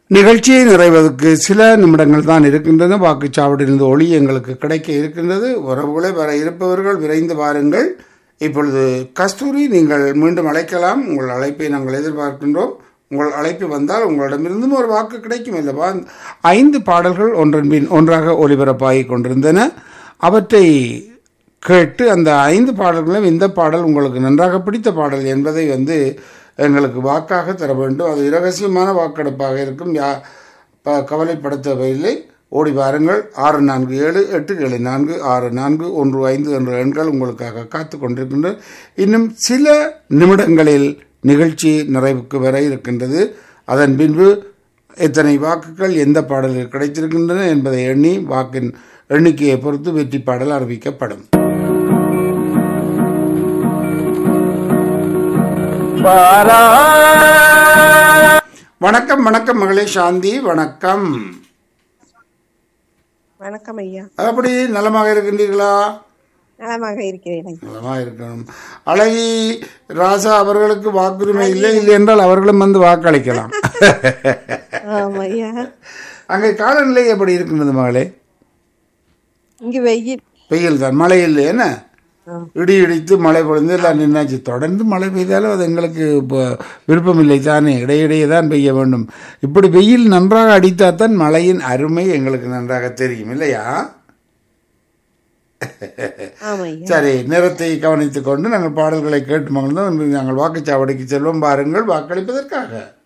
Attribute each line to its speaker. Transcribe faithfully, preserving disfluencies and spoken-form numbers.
Speaker 1: நிகழ்ச்சியை நிறைவதற்கு சில நிமிடங்கள் தான் இருக்கின்றன. வாக்குச்சாவடியிலிருந்து ஒளி எங்களுக்கு கிடைக்க இருக்கின்றது. உறவுகளை வர இருப்பவர்கள் விரைந்து வாருங்கள். இப்பொழுது கஸ்தூரி, நீங்கள் மீண்டும் அழைக்கலாம். உங்கள் அழைப்பை நாங்கள் எதிர்பார்க்கின்றோம். உங்கள் அழைப்பு வந்தால் உங்களிடமிருந்தும் ஒரு வாக்கு கிடைக்கும் அல்லவா? ஐந்து பாடல்கள் ஒன்றன் பின் ஒன்றாக ஒலிபரப்பாகி கொண்டிருந்தன. அவற்றை கேட்டு அந்த ஐந்து பாடல்களும் இந்த பாடல் உங்களுக்கு நன்றாக பிடித்த பாடல் என்பதை வந்து எங்களுக்கு வாக்காக தர வேண்டும். அது இரகசியமான வாக்கெடுப்பாக இருக்கும். யா கவலைப்பட தேவையில்லை. ஓடி வாருங்கள். ஆறு நான்கு ஏழு எட்டு ஏழு நான்கு ஆறு நான்கு ஒன்று ஐந்து என்ற எண்கள் உங்களுக்காக காத்து கொண்டிருக்கின்றன. இன்னும் சில நிமிடங்களில் நிகழ்ச்சி நிறைவுக்கு வர இருக்கின்றது. அதன் பின்பு எத்தனை வாக்குகள் எந்த பாடலில் கிடைத்திருக்கின்றன என்பதை எண்ணி வாக்கின் எண்ணிக்கையை பொறுத்து வெற்றி பாடல் அறிவிக்கப்படும். வணக்கம் வணக்கம் மகளே சாந்தி, வணக்கம்.
Speaker 2: வணக்கம் ஐயா.
Speaker 1: அப்படி நலமாக இருக்கின்றீர்களா?
Speaker 2: நலமாக இருக்கிறேன்.
Speaker 1: நலமாக இருக்கணும். அழகி ராசா அவர்களுக்கு வாக்குரிமை இல்லை இல்லை என்றால் அவர்களும் வந்து வாக்களிக்கலாம். அங்கே காலநிலை எப்படி இருக்கின்றது மகளே?
Speaker 2: இங்கு வெயில்.
Speaker 1: வெயில் தான், மழை இல்லை. என்ன இடி இடித்து மழை பொழுது எல்லாம் நின்னாச்சு. தொடர்ந்து மழை பெய்தாலும் அது எங்களுக்கு இப்போ விருப்பம் இல்லை தானே. இடையிடையே தான் பெய்ய வேண்டும். இப்படி வெயில் நன்றாக அடித்தால்தான் மழையின் அருமை எங்களுக்கு நன்றாக தெரியும் இல்லையா? சரி, நேரத்தை கவனித்துக் கொண்டு நாங்கள் பாடல்களை கேட்டு மகிழ்ந்தோம். நாங்கள் வாக்குச்சாவடிக்கு செல்வோம். பாருங்கள் வாக்களிப்பதற்காக.